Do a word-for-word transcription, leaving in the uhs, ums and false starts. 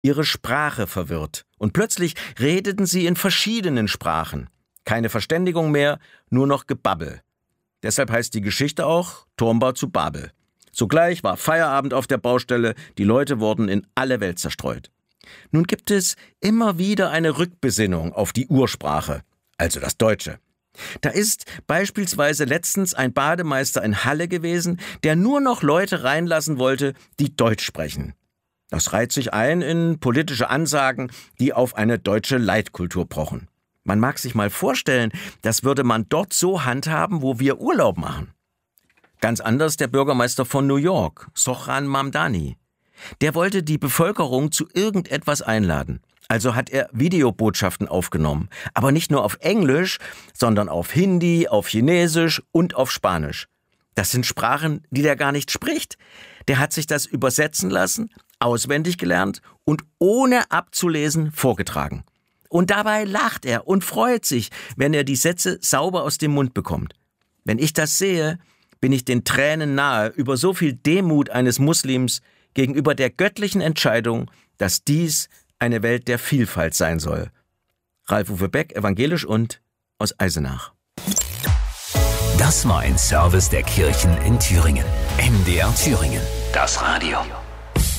ihre Sprache verwirrt. Und plötzlich redeten sie in verschiedenen Sprachen. Keine Verständigung mehr, nur noch Gebabbel. Deshalb heißt die Geschichte auch Turmbau zu Babel. Sogleich war Feierabend auf der Baustelle, die Leute wurden in alle Welt zerstreut. Nun gibt es immer wieder eine Rückbesinnung auf die Ursprache, also das Deutsche. Da ist beispielsweise letztens ein Bademeister in Halle gewesen, der nur noch Leute reinlassen wollte, die Deutsch sprechen. Das reiht sich ein in politische Ansagen, die auf eine deutsche Leitkultur pochen. Man mag sich mal vorstellen, das würde man dort so handhaben, wo wir Urlaub machen. Ganz anders der Bürgermeister von New York, Zohran Mamdani. Der wollte die Bevölkerung zu irgendetwas einladen. Also hat er Videobotschaften aufgenommen. Aber nicht nur auf Englisch, sondern auf Hindi, auf Chinesisch und auf Spanisch. Das sind Sprachen, die der gar nicht spricht. Der hat sich das übersetzen lassen, auswendig gelernt und ohne abzulesen vorgetragen. Und dabei lacht er und freut sich, wenn er die Sätze sauber aus dem Mund bekommt. Wenn ich das sehe, bin ich den Tränen nahe über so viel Demut eines Muslims gegenüber der göttlichen Entscheidung, dass dies eine Welt der Vielfalt sein soll. Ralf-Uwe Beck, evangelisch und aus Eisenach. Das war ein Service der Kirchen in Thüringen. M D R Thüringen. Das Radio.